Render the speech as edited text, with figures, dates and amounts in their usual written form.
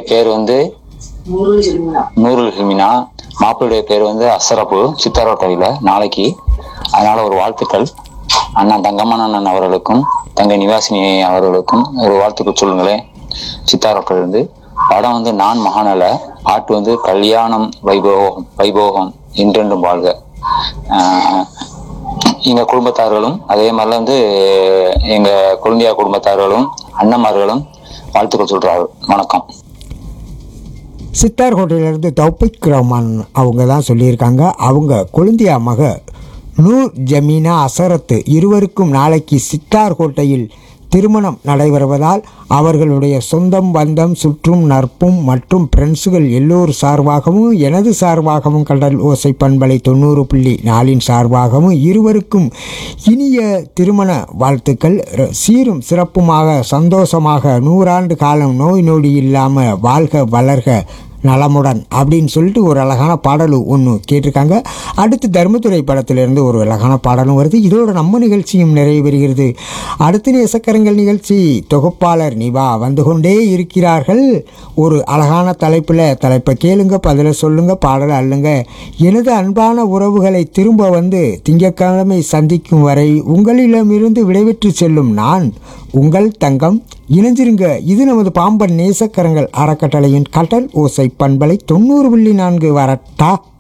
பேர் வந்து நூருல் ஹிமினா, மாப்பிள்ளையுடைய பேர் வந்து அசரப்பு சித்தாரோட்டையில நாளைக்கு. அதனால ஒரு வாழ்த்துக்கள் அண்ணன் தங்கம்மன் அண்ணன் அவர்களுக்கும் தங்கை நிவாசினி அவர்களுக்கும் ஒரு வாழ்த்துக்கள் சொல்லுங்களேன். சித்தாரோட்டையில இருந்து. படம் வந்து நான் மகாநல, பாட்டு வந்து கல்யாணம் வைபோகம் வைபோகம் என்றென்றும் வாழ்க. எங்க குடும்பத்தார்களும் அதே மாதிரில வந்து எங்க குழந்தையா குடும்பத்தார்களும் அண்ணன்மார்களும் வாழ்த்துக்கள் சொல்றாரு. வணக்கம். சித்தார் ஹோட்டலிலிருந்து தௌபிக் ரஹ்மான் அவங்க தான் சொல்லியிருக்காங்க. அவங்க கொழுந்தியா மக நூர் ஜமீனா அசரத்து இருவருக்கும் நாளைக்கு சித்தார் கோட்டையில் திருமணம் நடைபெறுவதால் அவர்களுடைய சொந்தம் பந்தம் சுற்றும் நட்பும் மற்றும் ஃப்ரெண்ட்ஸுகள் எல்லோர் சார்பாகவும் எனது சார்பாகவும் கடல் ஓசை பண்பலை 90.4 சார்பாகவும் இருவருக்கும் இனிய திருமண வாழ்த்துக்கள். சீரும் சிறப்புமாக சந்தோஷமாக 100 ஆண்டு காலம் நோய் நொடி இல்லாமல் வாழ்க வளர்க நலமுடன் அப்படின்னு சொல்லிட்டு ஒரு அழகான பாடல் ஒன்று கேட்டிருக்காங்க. அடுத்து தர்மதுரை படத்திலிருந்து ஒரு அழகான பாடலும் வருது. இதோட நம்ம நிகழ்ச்சியும் நிறைவு பெறுகிறது. அடுத்து நேசக்கரங்கள் நிகழ்ச்சி தொகுப்பாளர் நிவா வந்து கொண்டே இருக்கிறார்கள். ஒரு அழகான தலைப்பை கேளுங்க, பதில சொல்லுங்க, பாடலை அல்லுங்க. எனது அன்பான உறவுகளை திரும்ப வந்து திங்கட்கிழமை சந்திக்கும் வரை உங்களிடமிருந்து விடைபெற்று செல்லும் நான் உங்கள் தங்கம். இணைஞ்சிருங்க. இது நமது பாம்பன் நேசக்கரங்கள் அறக்கட்டளையின் கடல் ஓசை பண்பலை 90.4 வரட்டா.